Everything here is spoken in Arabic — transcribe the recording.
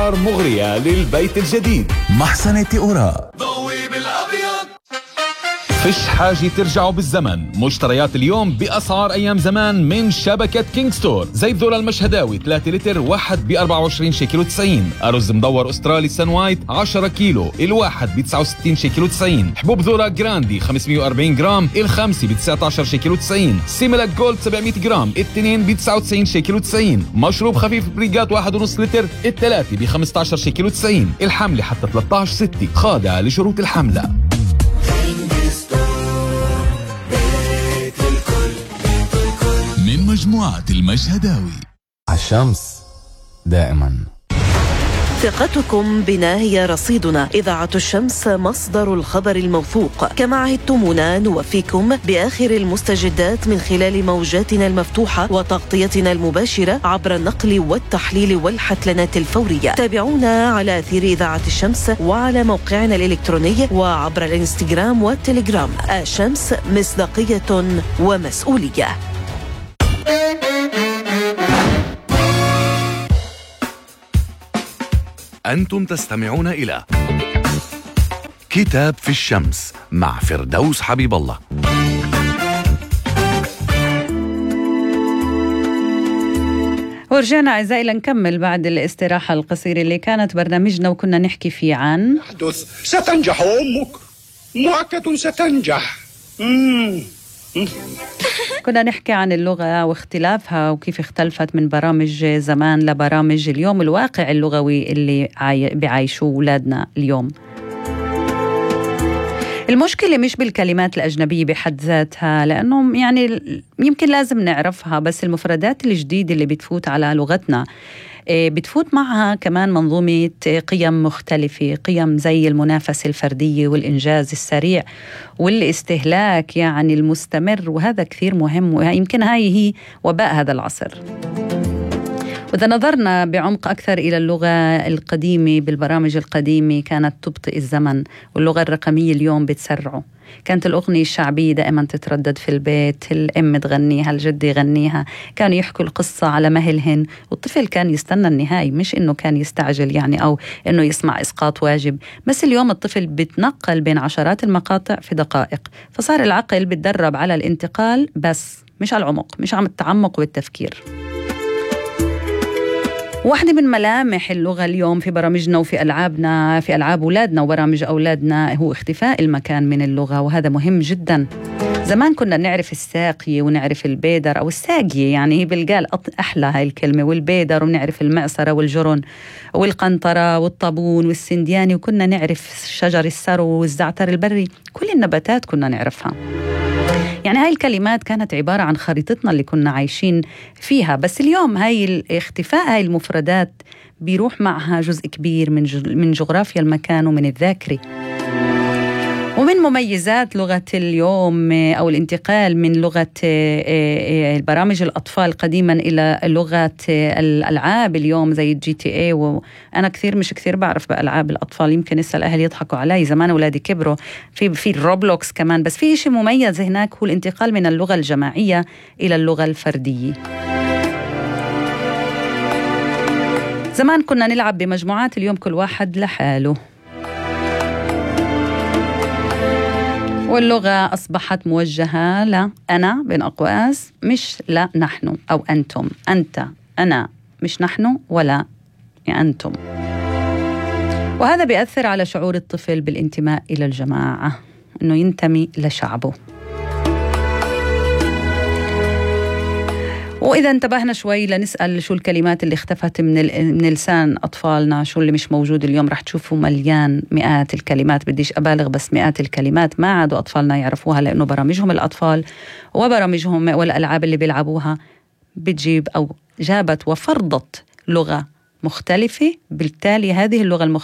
بأسعار مغرية للبيت الجديد. محسنة أوراق. ضوي بالأبيض. فيش حاجة ترجعوا بالزمن. مشتريات اليوم بأسعار أيام زمان من شبكة كينج ستور. زيت ذرة المشهداوي 3 لتر واحد ب24 شيكل و90. أرز مدور أسترالي سان وايت 10 كيلو الواحد ب69 شيكل و90. حبوب ذرة جراندي 540 جرام الخمسة ب19 شيكل و90. سيميلاك جولد 700 جرام التنين ب99 شيكل و90. مشروب خفيف بريجات 1.5 لتر الثلاثة ب15 شيكل و90. الحملة حتى 13/6 خاضعة لشروط الحملة. من مجموعة المشهداوي. الشمس دائما. ثقتكم بنا هي رصيدنا. إذاعة الشمس مصدر الخبر الموثوق. كما عهدتمونا نوفيكم بآخر المستجدات من خلال موجاتنا المفتوحة وتغطيتنا المباشرة عبر النقل والتحليل والحتلنات الفورية. تابعونا على أثير إذاعة الشمس وعلى موقعنا الإلكتروني وعبر الإنستغرام والتليجرام. الشمس مصداقية ومسؤولية. أنتم تستمعون إلى كتاب في الشمس مع فردوس حبيب الله. ورجعنا أعزائي لنكمل بعد الاستراحة القصيرة اللي كانت برنامجنا وكنا نحكي فيه عن ستنجح أمك، مؤكد ستنجح. كنا نحكي عن اللغة واختلافها وكيف اختلفت من برامج زمان لبرامج اليوم، الواقع اللغوي اللي بيعيشوه أولادنا اليوم. المشكلة مش بالكلمات الأجنبية بحد ذاتها، لأنه يعني يمكن لازم نعرفها، بس المفردات الجديدة اللي بتفوت على لغتنا بتفوت معها كمان منظومة قيم مختلفة، قيم زي المنافسة الفردية والإنجاز السريع والاستهلاك يعني المستمر، وهذا كثير مهم، ويمكن هاي هي وباء هذا العصر. وإذا نظرنا بعمق أكثر إلى اللغة القديمة بالبرامج القديمة كانت تبطئ الزمن، واللغة الرقمية اليوم بتسرعه. كانت الأغنية الشعبية دائما تتردد في البيت، الأم تغنيها، الجد يغنيها، كانوا يحكوا القصة على مهلهن، والطفل كان يستنى النهاية، مش إنه كان يستعجل يعني أو إنه يسمع إسقاط واجب. بس اليوم الطفل بتنقل بين عشرات المقاطع في دقائق، فصار العقل بتدرب على الانتقال بس مش على العمق، مش على التعمق والتفكير. واحدة من ملامح اللغة اليوم في برامجنا وفي ألعابنا، في ألعاب أولادنا وبرامج أولادنا، هو اختفاء المكان من اللغة، وهذا مهم جدا. زمان كنا نعرف الساقية ونعرف البيدر أو الساقية، يعني هي بالقال أحلى هاي الكلمة، والبيدر، ونعرف المعصرة والجرن والقنطرة والطابون والسندياني، وكنا نعرف شجر السرو والزعتر البري، كل النباتات كنا نعرفها. يعني هاي الكلمات كانت عبارة عن خريطتنا اللي كنا عايشين فيها. بس اليوم هاي اختفاء هاي المفردات بيروح معها جزء كبير من جغرافيا المكان ومن الذاكرة. ومن مميزات لغة اليوم أو الانتقال من لغة البرامج الأطفال قديما إلى لغة الألعاب اليوم زي GTA، وأنا مش كثير بعرف بألعاب الأطفال، يمكن لسه الأهل يضحكوا علي، زمان أولادي كبروا في الروبلوكس كمان. بس في شيء مميز هناك، هو الانتقال من اللغة الجماعية إلى اللغة الفردية. زمان كنا نلعب بمجموعات، اليوم كل واحد لحاله، واللغة أصبحت موجهة لأنا بين أقواس، مش لا نحن أو أنتم، أنت أنا، مش نحن ولا أنتم. وهذا بيأثر على شعور الطفل بالانتماء إلى الجماعة، أنه ينتمي لشعبه. وإذا انتبهنا شوي لنسأل شو الكلمات اللي اختفت من لسان أطفالنا، شو اللي مش موجود اليوم، رح تشوفوا مليان مئات الكلمات، بديش أبالغ بس مئات الكلمات ما عادوا أطفالنا يعرفوها، لأنه برامجهم الأطفال وبرامجهم والألعاب اللي بيلعبوها بتجيب أو جابت وفرضت لغة مختلفة، بالتالي هذه اللغة